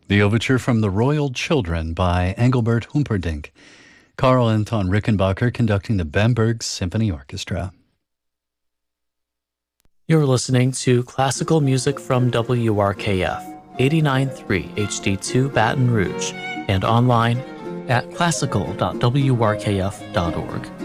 The overture from The Royal Children by Engelbert Humperdinck. Karl Anton Rickenbacker conducting the Bamberg Symphony Orchestra. You're listening to classical music from WRKF, 89.3 HD2 Baton Rouge, and online at classical.wrkf.org.